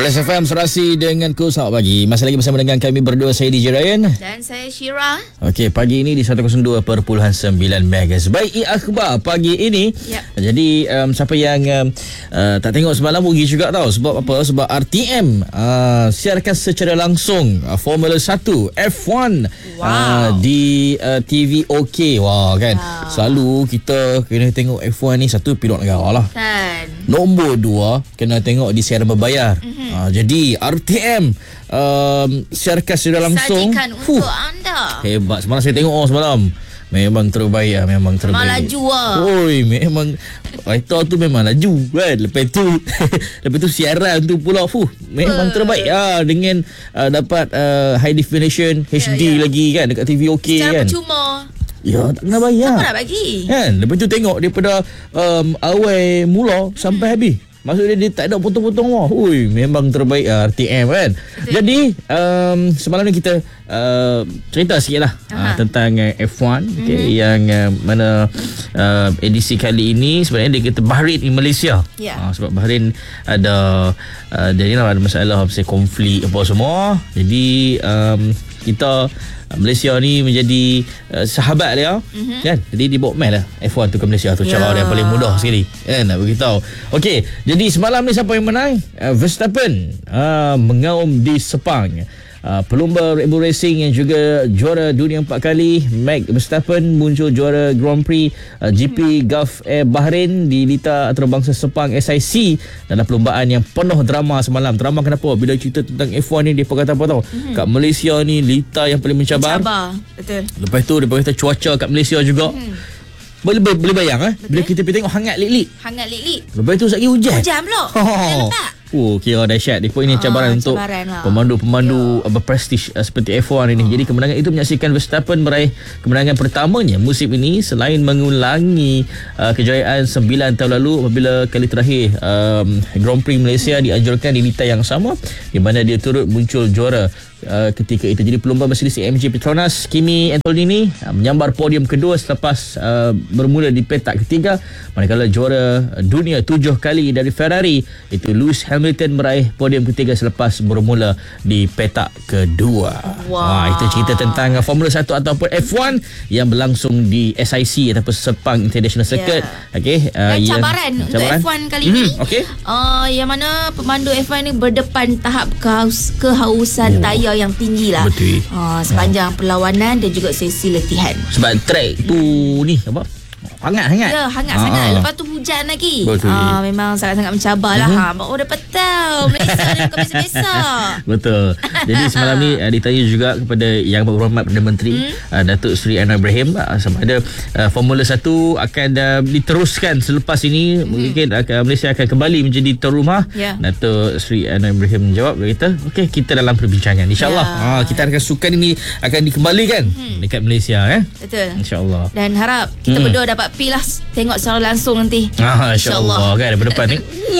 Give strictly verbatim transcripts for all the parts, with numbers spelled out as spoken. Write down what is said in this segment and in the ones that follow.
Rolex F M serasi dengan ku. Selamat pagi. Masih lagi bersama dengan kami berdua. Saya D J Ryan dan saya Syira. Okey, pagi ini di seratus dua perpuluhan sembilan Megahertz. Baik, akhbar pagi ini. Yep. Jadi um, siapa yang um, uh, tak tengok semalam rugi juga tau. Sebab apa? Sebab R T M uh, siarkan secara langsung uh, Formula satu F one wow. uh, di uh, T V OK. Wah kan. Wow. Selalu kita kena tengok F one ni, satu pilot negara lah. Kan. Nombor dua, kena tengok di siaran berbayar. Mm-hmm. Uh, jadi R T M um, siarkan secara langsung. Sajikan untuk anda. Hebat. Semalam saya tengok oh, semalam. Memang terbaik lah. Memang terbaik. Memang laju lah. Oi, memang Raita tu memang laju kan. Lepas tu Lepas tu siaran tu pula fuh, memang uh. terbaik lah. Dengan uh, dapat uh, high definition H D yeah, yeah. lagi kan dekat T V OK kan. Secara percuma. Ya, tak kena bayar. Siapa nak bagi? Kan? Lepas tu tengok daripada um, awal mula hmm. sampai habis. Maksudnya dia tak ada potong-potong wah. Ui, memang terbaik uh, R T M kan. Betul. Jadi um, semalam ni kita uh, cerita sikit lah uh, tentang uh, F one mm-hmm. okay, yang uh, mana uh, edisi kali ini sebenarnya dia kata Bahrain di Malaysia. Yeah. Uh, sebab Bahrain ada uh, jadi lah ada masalah pasal konflik apa semua. Jadi um, kita Malaysia ni menjadi uh, sahabat dia mm-hmm. kan. Jadi dibawa mail lah F one tu ke Malaysia tu. Yeah. Cara dia paling mudah sekali kan nak beritahu. Okey, jadi semalam ni siapa yang menang? Uh, Verstappen uh, mengaum di Sepang. Uh, pelumba Red Bull Racing yang juga juara dunia empat kali, Max Verstappen muncul juara Grand Prix uh, G P Gulf Air Bahrain di Liga Antarabangsa Sepang S I C dalam perlumbaan yang penuh drama semalam. Drama kenapa? Bila cerita tentang F one ni, dia kata apa tahu? Mm-hmm. Kat Malaysia ni Liga yang paling mencabar. Mencabar, betul. Lepas tu dia kata cuaca kat Malaysia juga. Mm-hmm. Boleh, boleh, boleh bayang eh? Bila kita pergi tengok hangat lik-lik. Hangat lik-lik. Lepas tu sekali hujan. Hujan pula. Oh. Oh, kira dahsyat. Depa ini cabaran ah, untuk lah. pemandu-pemandu yeah. berprestij uh, seperti F one ini. Oh. Jadi kemenangan itu menyaksikan Verstappen meraih kemenangan pertamanya musim ini selain mengulangi uh, kejayaan sembilan tahun lalu apabila kali terakhir um, Grand Prix Malaysia hmm. dianjurkan di liga yang sama di mana dia turut muncul juara Uh, ketika itu. Jadi pelumba Mercedes A M G Petronas Kimi Antonini uh, menyambar podium kedua selepas uh, bermula di petak ketiga, manakala juara dunia tujuh kali dari Ferrari itu Lewis Hamilton meraih podium ketiga selepas bermula di petak kedua. Wow. Wah, itu cerita tentang uh, Formula satu ataupun F one yang berlangsung di S I C ataupun Sepang International Circuit. Yeah. Okey, uh, dan cabaran yang, untuk cabaran. F one kali hmm, ini okay. uh, yang mana pemandu F one ni berdepan tahap kehaus, kehausan oh. tayar yang tinggi lah. Betul. Uh, sepanjang ha. perlawanan dan juga sesi latihan. Sebab track tu ni apa? Hangat-hangat. Ya, hangat ha. sangat. Lepas tu hujan lagi. Uh, memang sangat-sangat mencabar lah. Uh-huh. Ha. Oh, dapat tahu. Malaysia ni bukan biasa-biasa. Betul. Jadi semalam ni uh, ditanya juga kepada Yang Berhormat Perdana Menteri hmm? uh, Datuk Seri Anwar Ibrahim uh, sama ada uh, Formula satu akan uh, diteruskan selepas ini. Hmm. Mungkin uh, Malaysia akan kembali menjadi tuan rumah. Yeah. Datuk Seri Anwar Ibrahim menjawab, dia kata, okey, kita dalam perbincangan. InsyaAllah yeah. uh, kita akan sukan ini akan dikembalikan hmm. dekat Malaysia. Eh? Betul. InsyaAllah. Dan harap kita hmm. berdua dapat pi lah tengok secara langsung nanti. Ah, insya-Allah kan depan depan ni.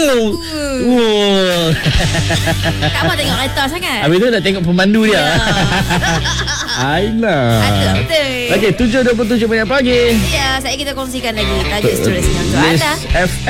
Tak apa tengok kereta sangat. Habis tu nak tengok pemandu dia. Aina. Betul. Okey, tujuh dua puluh tujuh minit pagi. Ya, saya kita kongsikan lagi tajuk seterusnya untuk anda.